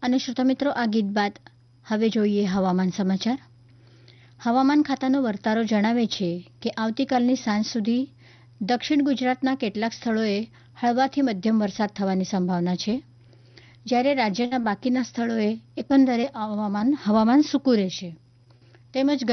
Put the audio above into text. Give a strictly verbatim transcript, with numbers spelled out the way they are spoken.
અને શ્રોતા મિત્રો, આ ગીત બાદ હવે જોઈએ હવામાન સમાચાર. હવામાન ખાતાનો વર્તારો જણાવે છે કે આવતીકાલની સાંજ સુધી દક્ષિણ ગુજરાતના કેટલાક સ્થળોએ હળવાથી મધ્યમ વરસાદ થવાની સંભાવના છે, જ્યારે રાજ્યના બાકીના સ્થળોએ એકંદરે હવામાન હવામાન સૂકું રહેશે. તેમજ